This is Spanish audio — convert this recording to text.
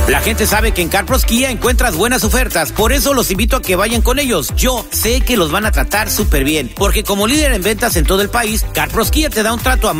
La gente sabe que en Carpros Kia encuentras buenas ofertas, por eso los invito a que vayan con ellos. Yo sé que los van a tratar súper bien, porque como líder en ventas en todo el país, Carpros Kia te da un trato amable